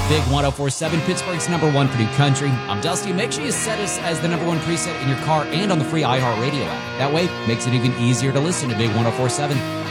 Big 1047, Pittsburgh's #1 for new country. I'm Dusty. Make sure you set us as the #1 preset in your car and on the free iHeartRadio app. That way, makes it even easier to listen to Big 1047.